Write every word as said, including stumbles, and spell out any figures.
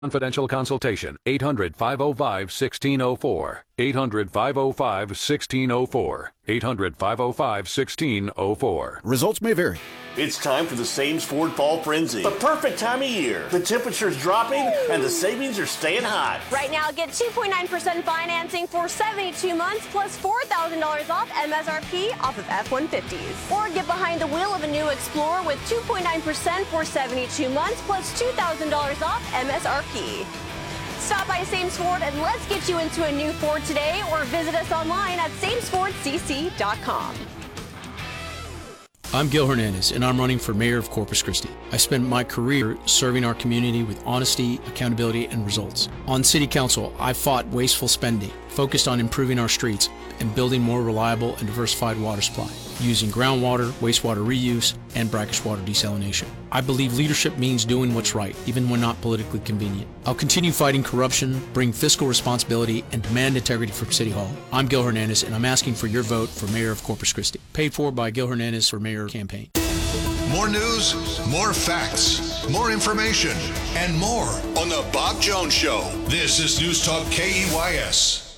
Confidential consultation, eight hundred, five oh five, one six oh four, eight hundred, five oh five, one six oh four, eight hundred, five oh five, one six oh four. Results may vary. It's time for the Sames Ford Fall Frenzy. The perfect time of year. The temperature's dropping and the savings are staying hot. Right now, get two point nine percent financing for seventy-two months plus four thousand dollars off M S R P off of F one fifties. Or get behind the wheel of a new Explorer with two point nine percent for seventy-two months plus two thousand dollars off M S R P. Stop by Sames Ford and let's get you into a new Ford today, or visit us online at sames ford c c dot com. I'm Gil Hernandez, and I'm running for mayor of Corpus Christi. I spent my career serving our community with honesty, accountability, and results. On city council, I fought wasteful spending, focused on improving our streets, and building more reliable and diversified water supply, using groundwater, wastewater reuse, and brackish water desalination. I believe leadership means doing what's right, even when not politically convenient. I'll continue fighting corruption, bring fiscal responsibility, and demand integrity from City Hall. I'm Gil Hernandez, and I'm asking for your vote for mayor of Corpus Christi. Paid for by Gil Hernandez for mayor campaign. More news, more facts, more information, and more on the Bob Jones Show. This is News Talk K E Y S.